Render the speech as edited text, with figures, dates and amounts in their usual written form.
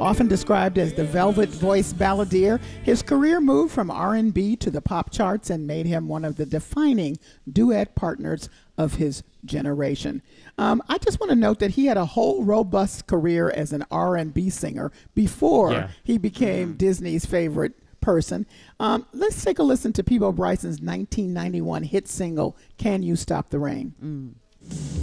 Often described as the velvet voice balladeer, his career moved from R&B to the pop charts and made him one of the defining duet partners of his generation. I just want to note that he had a whole robust career as an R&B singer before he became Disney's favorite person. Let's take a listen to Peabo Bryson's 1991 hit single, Can You Stop the Rain?